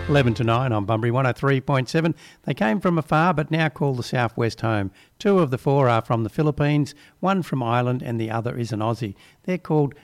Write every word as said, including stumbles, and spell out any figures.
eleven to nine on Bunbury one oh three point seven. They came from afar but now call the Southwest home. Two of the four are from the Philippines, one from Ireland and the other is an Aussie. They're called